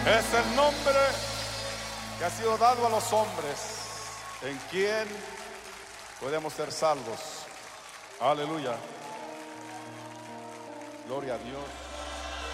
Es el nombre que ha sido dado a los hombres, en quien podemos ser salvos. Aleluya. Gloria a Dios.